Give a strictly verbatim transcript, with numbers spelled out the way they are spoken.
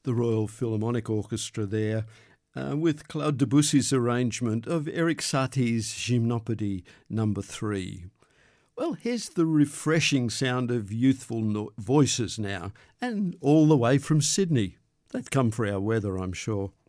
the Royal Philharmonic Orchestra there, uh, with Claude Debussy's arrangement of Erik Satie's Gymnopédie number three. Well, here's the refreshing sound of youthful no- voices now, and all the way from Sydney. They've come for our weather, I'm sure.